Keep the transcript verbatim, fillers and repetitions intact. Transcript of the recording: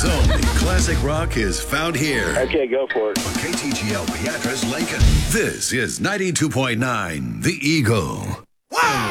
America's only classic rock is found here. Okay, go for it. On K T G L Beatrice Lincoln. This is ninety-two point nine The Eagle. Wow!